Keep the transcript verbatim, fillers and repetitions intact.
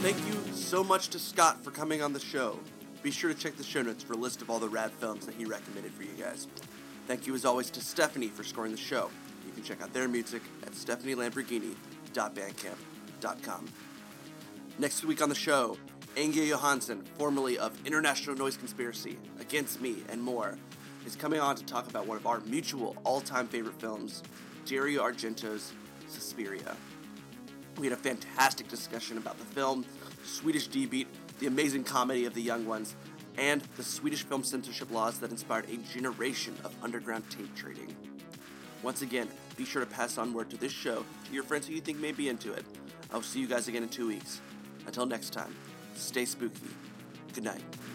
Thank you so much to Scott for coming on the show. Be sure to check the show notes for a list of all the rad films that he recommended for you guys. Thank you as always to Stephanie for scoring the show. You can check out their music at stephanie lamborghini dot bandcamp dot com. Next week on the show, Inge Johansson, formerly of International Noise Conspiracy, Against Me, and more, is coming on to talk about one of our mutual all-time favorite films, Dario Argento's Suspiria. We had a fantastic discussion about the film, Swedish D-Beat, the amazing comedy of The Young Ones, and the Swedish film censorship laws that inspired a generation of underground tape trading. Once again, be sure to pass on word to this show to your friends who you think may be into it. I'll see you guys again in two weeks. Until next time, stay spooky. Good night.